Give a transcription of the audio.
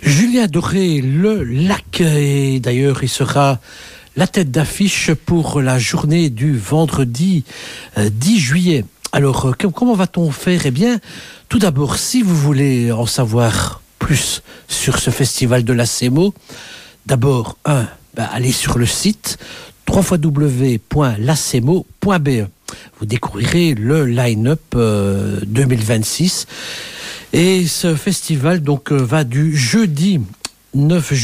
Julien Doré, le lac, et d'ailleurs il sera la tête d'affiche pour la journée du vendredi 10 juillet. Alors comment va-t-on faire? Eh bien, tout d'abord, si vous voulez en savoir plus sur ce festival de la CEMO, d'abord, allez sur le site www.lacemo.be. Vous découvrirez le line-up 2026. Et ce festival donc va du jeudi 9 juillet